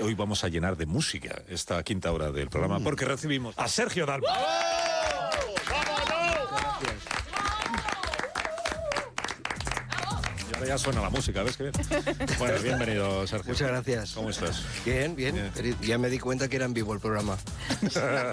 hoy vamos a llenar de música esta quinta hora del programa porque recibimos a Sergio Dalma. Y ahora ya suena la música, ¿ves qué bien? Bueno, bienvenido, Sergio. Muchas gracias. ¿Cómo estás? Bien. Ya me di cuenta que era en vivo el programa.